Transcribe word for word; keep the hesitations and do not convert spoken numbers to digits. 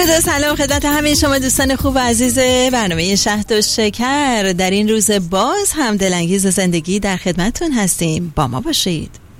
درود و سلام خدمت همه شما دوستان خوب و عزیز برنامه شهد و شکر. در این روز باز هم دلانگیز زندگی در خدمتتون هستیم. با ما باشید.